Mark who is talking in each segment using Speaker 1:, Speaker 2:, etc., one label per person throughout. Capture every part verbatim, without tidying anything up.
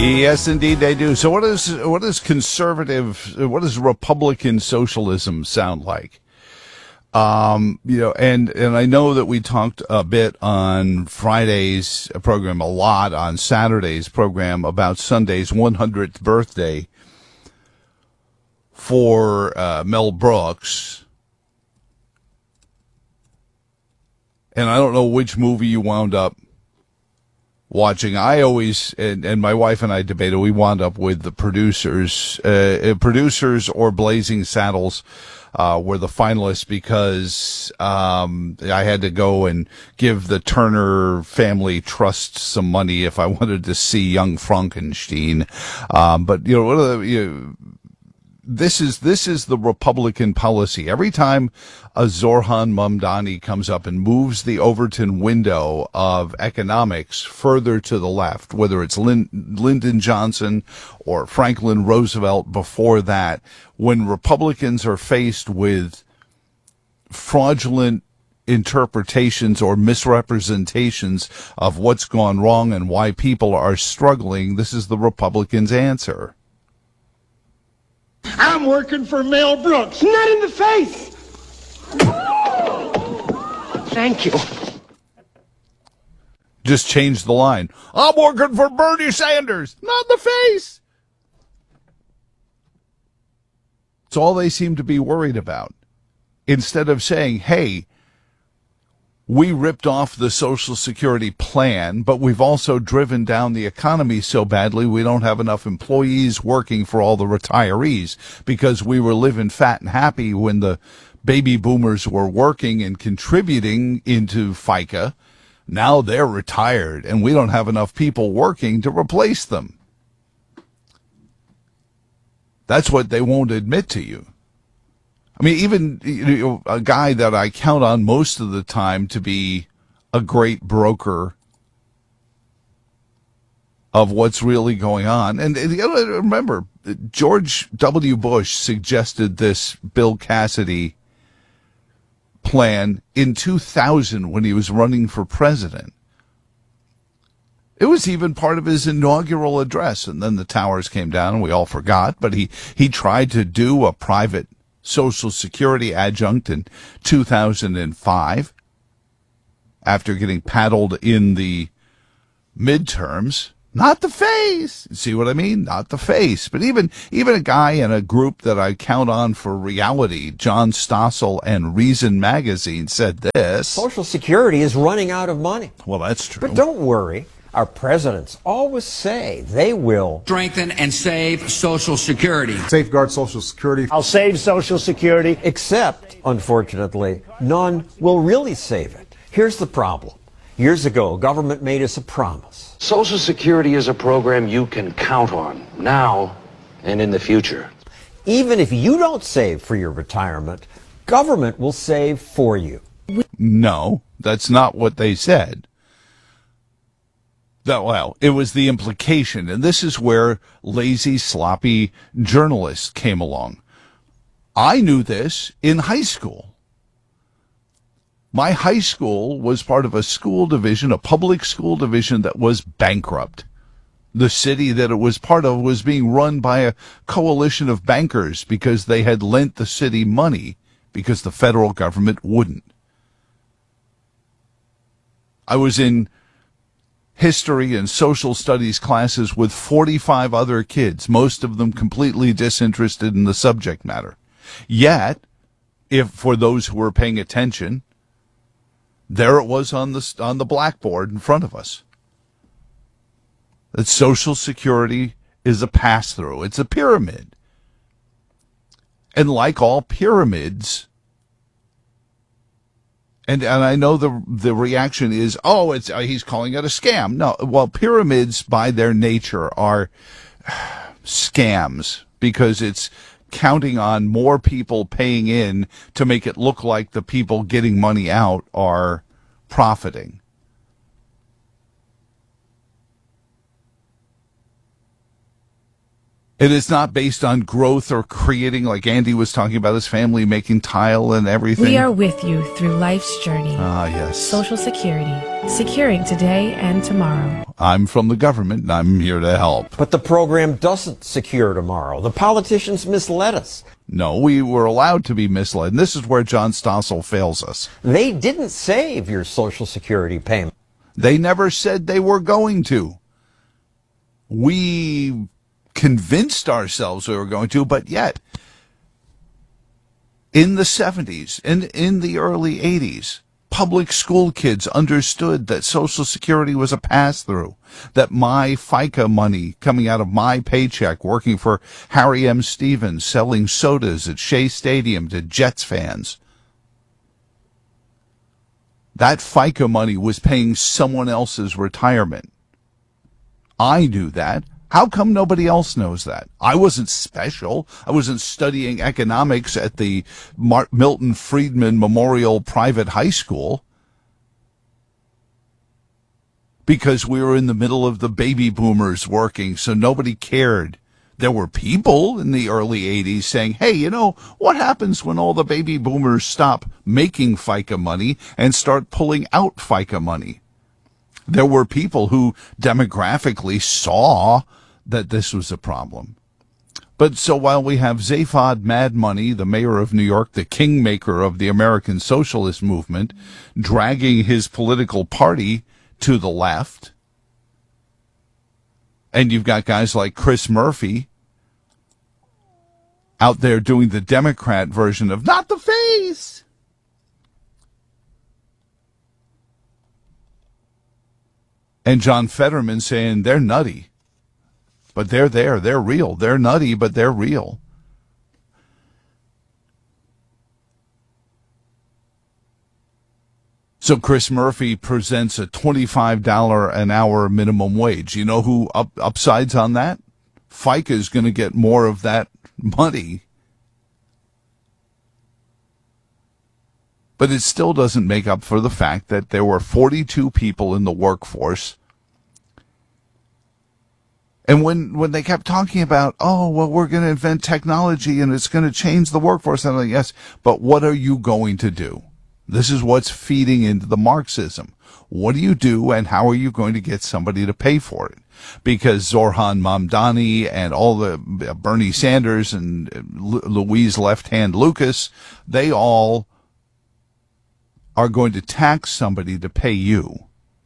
Speaker 1: Yes, indeed they do. So what is what is conservative, what does Republican socialism sound like? Um, you know, and, and I know that we talked a bit on Friday's program, a lot on Saturday's program about Sunday's one hundredth birthday for uh, Mel Brooks. And I don't know which movie you wound up watching. I always, and, and my wife and I debated, we wound up with the producers, uh, producers or Blazing Saddles, uh, were the finalists because, um, I had to go and give the Turner Family Trust some money if I wanted to see Young Frankenstein. Um, but, you know, what are the, you know, This is this is the Republican policy. Every time a Zoran Mamdani comes up and moves the Overton window of economics further to the left, whether it's Lyn- Lyndon Johnson or Franklin Roosevelt before that, when Republicans are faced with fraudulent interpretations or misrepresentations of what's gone wrong and why people are struggling, this is the Republicans' answer.
Speaker 2: I'm working for Mel Brooks. Not in the face. Thank you.
Speaker 1: Just change the line. I'm working for Bernie Sanders. Not in the face. It's all they seem to be worried about. Instead of saying, hey, we ripped off the Social Security plan, but we've also driven down the economy so badly we don't have enough employees working for all the retirees because we were living fat and happy when the baby boomers were working and contributing into FICA. Now they're retired and we don't have enough people working to replace them. That's what they won't admit to you. I mean, even you know, a guy that I count on most of the time to be a great broker of what's really going on. And, and you gotta remember, George W. Bush suggested this Bill Cassidy plan in two thousand when he was running for president. It was even part of his inaugural address, and then the towers came down and we all forgot, but he, he tried to do a private Social Security adjunct in two thousand five after getting paddled in the midterms. Not the face. See what I mean? Not the face. But even even a guy in a group that I count on for reality, John Stossel and Reason Magazine, said this.
Speaker 3: Social Security is running out of money.
Speaker 1: Well, that's true.
Speaker 3: But don't worry. Our presidents always say they will
Speaker 4: strengthen and save Social Security.
Speaker 5: Safeguard Social Security.
Speaker 2: I'll save Social Security.
Speaker 3: Except, unfortunately, none will really save it. Here's the problem. Years ago, government made us a promise.
Speaker 6: Social Security is a program you can count on now and in the future.
Speaker 3: Even if you don't save for your retirement, government will save for you.
Speaker 1: No, that's not what they said. That, well, it was the implication, and this is where lazy, sloppy journalists came along. I knew this in high school. My high school was part of a school division, a public school division that was bankrupt. The city that it was part of was being run by a coalition of bankers because they had lent the city money because the federal government wouldn't. I was in history and social studies classes with forty-five other kids, most of them completely disinterested in the subject matter. Yet, if for those who were paying attention, there it was on the on the blackboard in front of us. That Social Security is a pass-through. It's a pyramid. And like all pyramids, And and I know the the reaction is, oh, it's uh, he's calling it a scam. No, well, pyramids by their nature are scams because it's counting on more people paying in to make it look like the people getting money out are profiting. It is not based on growth or creating, like Andy was talking about his family making tile and everything.
Speaker 5: We are with you through life's journey.
Speaker 1: Ah, yes.
Speaker 5: Social Security, securing today and tomorrow.
Speaker 1: I'm from the government, and I'm here to help.
Speaker 3: But the program doesn't secure tomorrow. The politicians misled us.
Speaker 1: No, we were allowed to be misled. And this is where John Stossel fails us.
Speaker 3: They didn't save your Social Security payment.
Speaker 1: They never said they were going to. We convinced ourselves we were going to, but yet, in the seventies and in the early eighties, public school kids understood that Social Security was a pass-through, that my FICA money coming out of my paycheck working for Harry M. Stevens selling sodas at Shea Stadium to Jets fans, that FICA money was paying someone else's retirement. I knew that. How come nobody else knows that? I wasn't special. I wasn't studying economics at the Mar- Milton Friedman Memorial Private High School because we were in the middle of the baby boomers working, so nobody cared. There were people in the early eighties saying, hey, you know, what happens when all the baby boomers stop making FICA money and start pulling out FICA money? There were people who demographically saw that this was a problem. But so while we have Zaphod Mad Money, the mayor of New York, the kingmaker of the American socialist movement, dragging his political party to the left, and you've got guys like Chris Murphy out there doing the Democrat version of not the face. And John Fetterman saying they're nutty. But they're there. They're real. They're nutty, but they're real. So Chris Murphy presents a twenty-five dollars an hour minimum wage. You know who up, upsides on that? FICA is going to get more of that money. But it still doesn't make up for the fact that there were forty-two people in the workforce. And when, when they kept talking about, oh, well, we're going to invent technology and it's going to change the workforce, I'm like, yes, but what are you going to do? This is what's feeding into the Marxism. What do you do and how are you going to get somebody to pay for it? Because Zoran Mamdani and all the Bernie Sanders and Louise Left Hand Lucas, they all are going to tax somebody to pay you.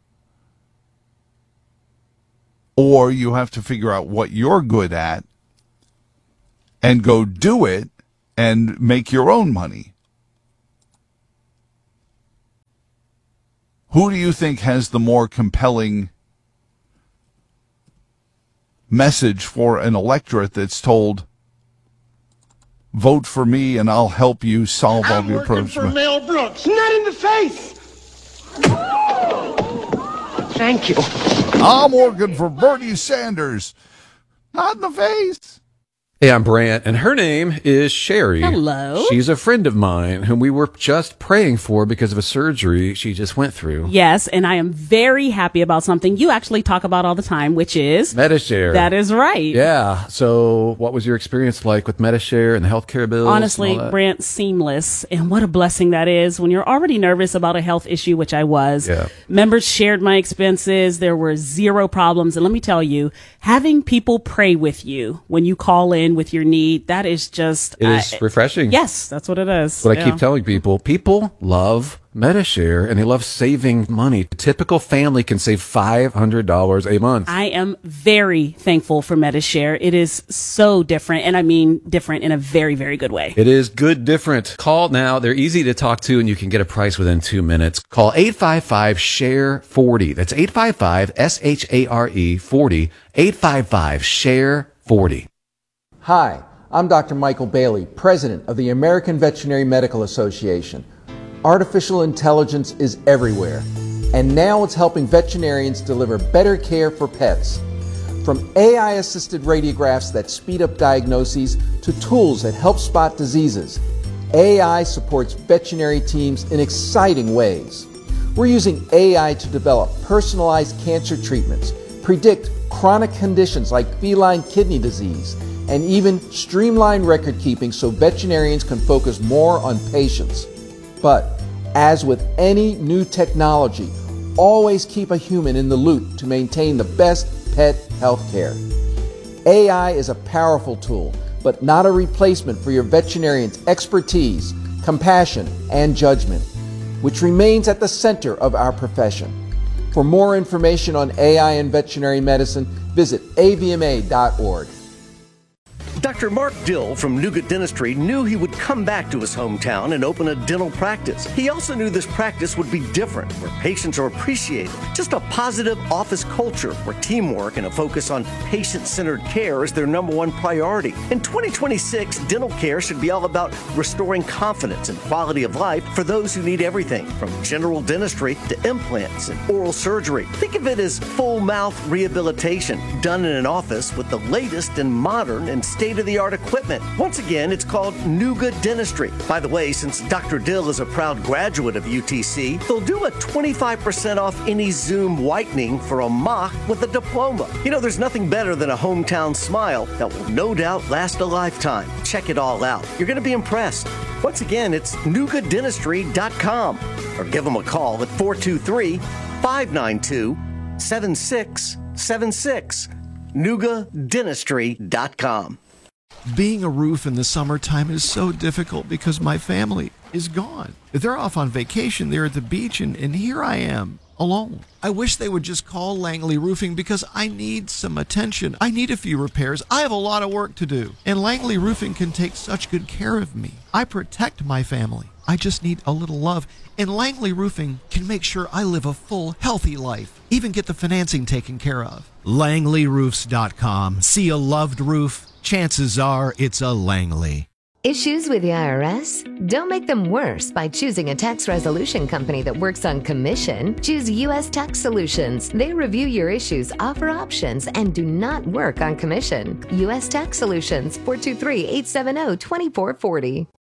Speaker 1: Or you have to figure out what you're good at and go do it and make your own money. Who do you think has the more compelling message for an electorate that's told, vote for me and I'll help you solve all
Speaker 2: I'm
Speaker 1: your
Speaker 2: working
Speaker 1: problems?
Speaker 2: for Mel Brooks. Not in the face. Thank you.
Speaker 1: I'm working for Bernie Sanders. Not in the face.
Speaker 7: Hey, I'm Brant, and her name is Sherry.
Speaker 8: Hello.
Speaker 7: She's a friend of mine whom we were just praying for because of a surgery she just went through.
Speaker 8: Yes, and I am very happy about something you actually talk about all the time, which is
Speaker 7: Medi-Share.
Speaker 8: That is right.
Speaker 7: Yeah. So what was your experience like with Medi-Share and the healthcare bills?
Speaker 8: Honestly, Brant, seamless. And what a blessing that is when you're already nervous about a health issue, which I was.
Speaker 7: Yeah.
Speaker 8: Members shared my expenses. There were zero problems. And let me tell you, having people pray with you when you call in with your need, that is just...
Speaker 7: It is
Speaker 8: uh,
Speaker 7: refreshing.
Speaker 8: Yes, that's what it is.
Speaker 7: What
Speaker 8: yeah.
Speaker 7: I keep telling people, people love Medi-Share and they love saving money. A typical family can save five hundred dollars a month.
Speaker 8: I am very thankful for Medi-Share. It is so different, and I mean different in a very, very good way.
Speaker 7: It is good different. Call now. They're easy to talk to, and you can get a price within two minutes. Call eight five five, S H A R E, forty. That's eight five five, S H A R E, forty. eight five five, S H A R E, forty.
Speaker 9: Hi, I'm Doctor Michael Bailey, President of the American Veterinary Medical Association. Artificial intelligence is everywhere, and now it's helping veterinarians deliver better care for pets. From A I-assisted radiographs that speed up diagnoses to tools that help spot diseases, A I supports veterinary teams in exciting ways. We're using A I to develop personalized cancer treatments, predict chronic conditions like feline kidney disease, and even streamline record keeping so veterinarians can focus more on patients. But as with any new technology, always keep a human in the loop to maintain the best pet health care. A I is a powerful tool, but not a replacement for your veterinarian's expertise, compassion, and judgment, which remains at the center of our profession. For more information on A I in veterinary medicine, visit A V M A dot org.
Speaker 10: Doctor Mark Dill from Nougat Dentistry knew he would come back to his hometown and open a dental practice. He also knew this practice would be different, where patients are appreciated. Just a positive office culture where teamwork and a focus on patient-centered care is their number one priority. In twenty twenty-six, dental care should be all about restoring confidence and quality of life for those who need everything from general dentistry to implants and oral surgery. Think of it as full mouth rehabilitation done in an office with the latest and modern and state-of-the-art equipment. Once again, it's called Nougat Dentistry. By the way, since Doctor Dill is a proud graduate of U T C, they'll do a twenty-five percent off any Zoom whitening for a mock with a diploma. You know, there's nothing better than a hometown smile that will no doubt last a lifetime. Check it all out. You're going to be impressed. Once again, it's nougat dentistry dot com or give them a call at four two three, five nine two, seven six seven six. nougat dentistry dot com.
Speaker 11: Being a roof in the summertime is so difficult because my family is gone. They're off on vacation, they're at the beach, and, and here I am, alone. I wish they would just call Langley Roofing because I need some attention. I need a few repairs. I have a lot of work to do. And Langley Roofing can take such good care of me. I protect my family. I just need a little love. And Langley Roofing can make sure I live a full, healthy life. Even get the financing taken care of.
Speaker 12: Langley Roofs dot com. See a loved roof? Chances are it's a Langley.
Speaker 13: Issues with the I R S? Don't make them worse by choosing a tax resolution company that works on commission. Choose U S Tax Solutions. They review your issues, offer options, and do not work on commission. U S Tax Solutions, four two three, eight seven zero, two four four zero.